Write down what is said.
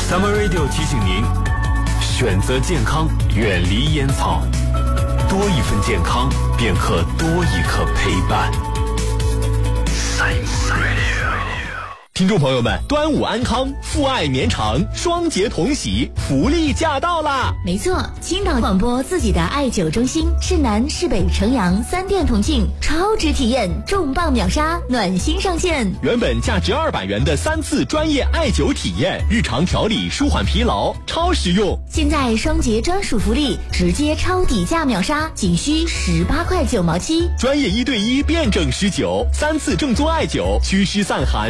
Summer Radio 提醒您，选择健康，远离烟草，多一份健康，便可多一刻陪伴。Summer Radio。 听众朋友们，端午安康，父爱绵长，双节同喜，福利驾到啦！ 没错，青岛广播自己的艾灸中心，市南、市北、城阳3店同庆，超值体验，重磅秒杀，暖心上线。 原本价值200元的3次专业艾灸体验，日常调理舒缓疲劳，超实用。 现在双节专属福利，直接超底价秒杀，仅需18块9毛7。 专业1对1辩证施灸，3次正宗艾灸，祛湿散寒。